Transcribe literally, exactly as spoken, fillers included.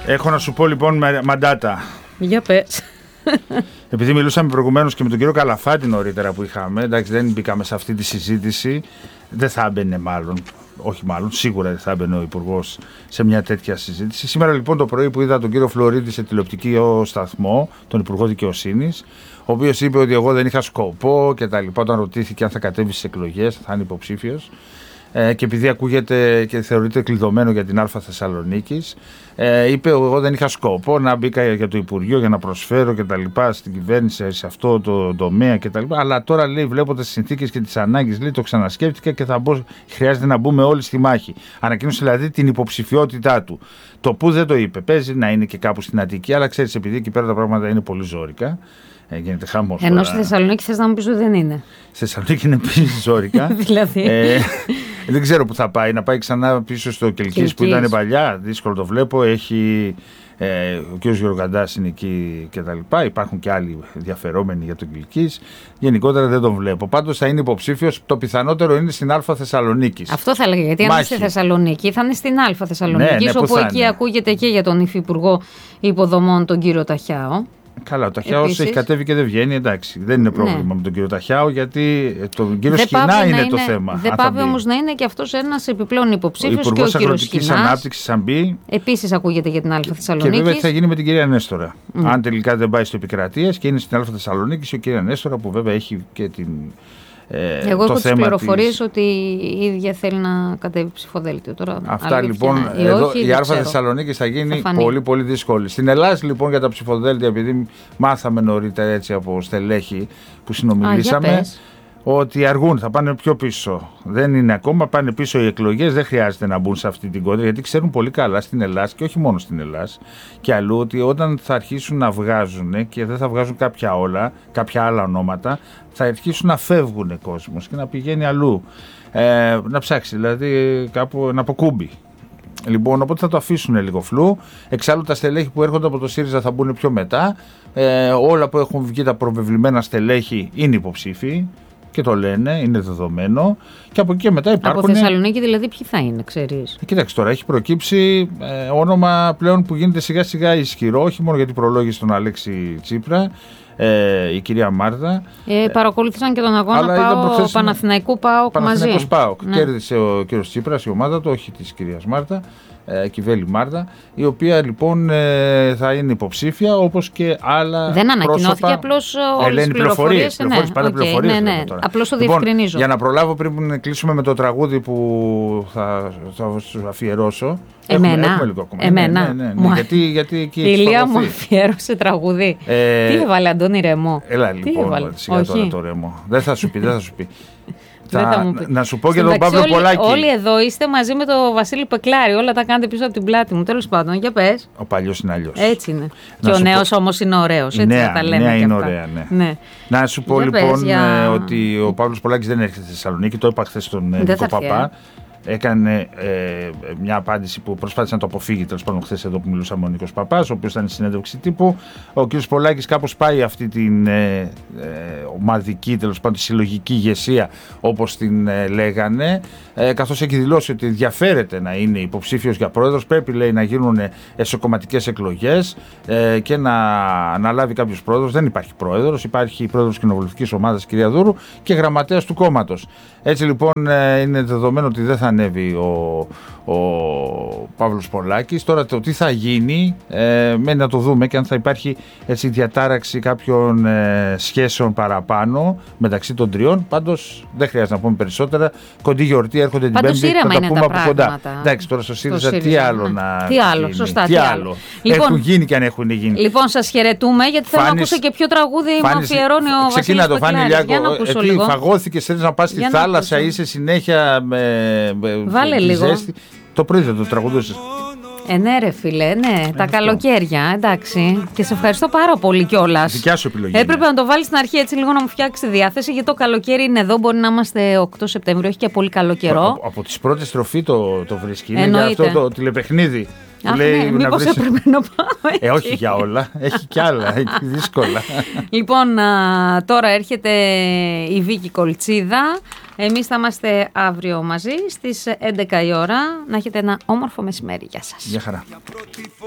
Έχω να σου πω λοιπόν μαντάτα. Για πες. Επειδή μιλούσαμε προηγουμένως και με τον κύριο Καλαφάτη νωρίτερα που είχαμε, εντάξει, δεν μπήκαμε σε αυτή τη συζήτηση, δεν θα έμπαινε μάλλον, όχι μάλλον, σίγουρα δεν θα έμπαινε ο Υπουργός σε μια τέτοια συζήτηση. Σήμερα λοιπόν το πρωί που είδα τον κύριο Φλωρίδη σε τηλεοπτικό σταθμό, τον Υπουργό Δικαιοσύνης, ο οποίος είπε ότι εγώ δεν είχα σκοπό και τα λοιπά, όταν ρωτήθηκε αν θα κατέβει στις εκλογές, θα είναι υποψήφιος. Ε, και επειδή ακούγεται και θεωρείται κλειδωμένο για την Α Θεσσαλονίκης, ε, είπε εγώ δεν είχα σκοπό να μπήκα για το Υπουργείο για να προσφέρω και τα λοιπά στην κυβέρνηση σε αυτό το τομέα και τα λοιπά, αλλά τώρα λέει βλέποντας τις συνθήκες και τις ανάγκες λέει το ξανασκέφτηκα και θα μπω, χρειάζεται να μπούμε όλοι στη μάχη. Ανακοίνωσε δηλαδή την υποψηφιότητά του. Το που δεν το είπε, παίζει να είναι και κάπου στην Αττική, αλλά ξέρεις επειδή εκεί πέρα τα πράγματα είναι πολύ ζόρικα. Ε, γίνεται χαμός. Ενώ στη Θεσσαλονίκη θες να μου πεις ότι δεν είναι. Στη Θεσσαλονίκη είναι επίσης ζόρικα. Δηλαδή. Ε, δεν ξέρω που θα πάει. Να πάει ξανά πίσω στο Κελκής που ήταν παλιά. Δύσκολο το βλέπω. Έχει ε, ο κ. Γεωργαντάς είναι εκεί κτλ. Υπάρχουν και άλλοι ενδιαφερόμενοι για τον Κελκής. Γενικότερα δεν τον βλέπω. Πάντως θα είναι υποψήφιος. Το πιθανότερο είναι στην Α Θεσσαλονίκης. Αυτό θα έλεγα. Γιατί αν είναι στη Θεσσαλονίκη θα είναι στην Α Θεσσαλονίκη. Ναι, ναι, όπου εκεί είναι. Ακούγεται και για τον Υφυπουργό Υποδομών τον κύριο Ταχιάο. Καλά, ο Ταχιάος έχει κατέβει και δεν βγαίνει, εντάξει. Δεν είναι πρόβλημα ναι. με τον κύριο Ταχιάο, γιατί τον κύριο Σχοινά είναι, είναι το θέμα. Δεν πάει όμως να είναι και αυτός ένας επιπλέον υποψήφιος. Ο Υπουργός Αγροτικής Ανάπτυξης, αν μπει. Επίσης ακούγεται για την Α Θεσσαλονίκη. Και βέβαια τι θα γίνει με την κυρία Νέστορα. Mm. Αν τελικά δεν πάει στο Επικρατείας και είναι στην Α Θεσσαλονίκη, η κυρία Νέστορα που βέβαια έχει και την. Ε, Εγώ έχω τις πληροφορίες της... ότι η ίδια θέλει να κατέβει ψηφοδέλτιο τώρα. Αυτά λοιπόν, εδώ όχι, η Α Θεσσαλονίκη θα γίνει θα πολύ πολύ δύσκολη. Στην Ελλάδα λοιπόν για τα ψηφοδέλτια, επειδή μάθαμε νωρίτερα έτσι από στελέχη που συνομιλήσαμε, Α, ότι αργούν, θα πάνε πιο πίσω. Δεν είναι ακόμα, πάνε πίσω οι εκλογές, δεν χρειάζεται να μπουν σε αυτή την κόντρα, γιατί ξέρουν πολύ καλά στην Ελλάδα και όχι μόνο στην Ελλάδα και αλλού ότι όταν θα αρχίσουν να βγάζουν και δεν θα βγάζουν κάποια όλα, κάποια άλλα ονόματα, θα αρχίσουν να φεύγουν κόσμος και να πηγαίνει αλλού. Ε, να ψάξει, δηλαδή κάπου να αποκούμπει. Λοιπόν, οπότε θα το αφήσουν λίγο φλού. Εξάλλου τα στελέχη που έρχονται από το ΣΥΡΙΖΑ θα μπουν πιο μετά. Ε, όλα που έχουν βγει τα προβεβλημένα στελέχη είναι υποψήφοι. Και το λένε, είναι δεδομένο. Και από εκεί και μετά υπάρχουν. Από Θεσσαλονίκη δηλαδή, ποιοι θα είναι, ξέρεις. Ε, κοίταξε τώρα, έχει προκύψει ε, όνομα πλέον που γίνεται σιγά σιγά ισχυρό, όχι μόνο γιατί προλόγησε τον Αλέξη Τσίπρα, ε, η κυρία Μάρτα. Ε, παρακολούθησαν και τον αγώνα Πάο, Παναθηναϊκού ΠΑΟΚ μαζί. Παναθηναϊκός ΠΑΟΚ. Ναι. Κέρδισε ο κύριος Τσίπρας, η ομάδα του, όχι της κυρίας Μάρτα. Κυβέλη Μάρτα, η οποία λοιπόν ε, θα είναι υποψήφια όπως και άλλα. Δεν ανακοινώθηκε, απλώς όλες τις πληροφορίες. πληροφορίες, ναι, okay, πληροφορίες ναι, ναι. Απλώς το διευκρινίζω. Λοιπόν, για να προλάβω πριν κλείσουμε με το τραγούδι που θα, θα σου αφιερώσω. Εμένα, έχουμε, έχουμε λίγο ακόμα. Εμένα. Ναι, ναι, ναι, ναι. Γιατί, γιατί εκεί η Ηλία μου αφιέρωσε τραγουδί. Ε, Τι έβαλε, Αντώνη Ρεμό. Έλα λοιπόν, σιγά τώρα το Ρεμό. Δεν θα σου πει, δεν θα σου πει. Θα, να σου πω και τον Παύλο Πολάκη. Όλοι εδώ είστε μαζί με τον Βασίλη Πεκλάρη. Όλα τα κάνετε πίσω από την πλάτη μου. Τέλος πάντων, για πες. Ο παλιός είναι αλλιώς. Έτσι είναι. Να και ο νέος πω... όμως είναι ωραίος. Έτσι νέα, τα λέμε. Νέα είναι αυτά. ωραία, ναι. ναι. Να σου πω για λοιπόν πες, για... ότι ο Παύλος Πολάκης δεν έρχεται στη Θεσσαλονίκη. Το είπα χθες στον Νίκο Παπά. Έκανε ε, μια απάντηση που προσπάθησε να το αποφύγει τέλος πάντων χθες εδώ που μιλούσαμε ο Νίκος Παπάς, ο οποίος ήταν στη συνέντευξη τύπου. Ο κ. Πολάκης κάπως πάει αυτή την ε, ε, ομαδική, τέλος πάντων τη συλλογική ηγεσία όπως την ε, λέγανε, ε, καθώς έχει δηλώσει ότι ενδιαφέρεται να είναι υποψήφιος για πρόεδρος. Πρέπει λέει να γίνουν εσωκομματικές εκλογές ε, και να αναλάβει κάποιος πρόεδρος. Δεν υπάρχει πρόεδρος, υπάρχει πρόεδρος κοινοβουλευτικής ομάδας κυρία Δούρου και γραμματέας του κόμματος. Έτσι λοιπόν ε, είναι δεδομένο ότι δεν θα ανέβει ο, ο Παύλος Πολάκης. Τώρα το τι θα γίνει ε, μένει να το δούμε και αν θα υπάρχει έτσι διατάραξη κάποιων ε, σχέσεων παραπάνω μεταξύ των τριών. Πάντως δεν χρειάζεται να πούμε περισσότερα. Κοντή γιορτή έρχονται την Πάντως Πέμπτη, θα τα πούμε από κοντά. Εντάξει, τώρα στο ΣΥΡΙΖΑ τι άλλο ναι. να τι άλλο, γίνει. Σωστά, τι, τι άλλο. άλλο. Λοιπόν, έχουν γίνει και αν έχουν γίνει. Λοιπόν, σας χαιρετούμε γιατί θέλω να ακούσω και ποιο τραγούδι μου αφιερώνει ο Βασίλης Πεκλάρης. Για να ακούσω λίγο. Φαγώθηκες, θέλεις να πας στη θάλασσα, είσαι συνέχεια με βάλε λίγο. Ζέστη. Το πρωί δεν το τραγουδούσες. Ε, ναι, ρε φίλε, ναι, ε, τα αυτό. Καλοκαίρια, εντάξει. Και σε ευχαριστώ πάρα πολύ κιόλας. Δικιά σου επιλογή. Έπρεπε να το βάλεις στην αρχή έτσι λίγο να μου φτιάξει τη διάθεση, γιατί το καλοκαίρι είναι εδώ. Μπορεί να είμαστε οκτώ Σεπτεμβρίου, έχει και πολύ καλό καιρό. Από, από τις πρώτες στροφή το, το βρίσκει. Είναι για αυτό το τηλεπαιχνίδι. Αχ, λέει, ναι, μήπως βρεις... έπρεπε να πάμε Ε, όχι για όλα, έχει κι άλλα, έχει δύσκολα. Λοιπόν, α, τώρα έρχεται η Βίκη Κολτσίδα. Εμείς θα είμαστε αύριο μαζί στις έντεκα η ώρα. Να έχετε ένα όμορφο μεσημέρι. Γεια σας. Γεια χαρά.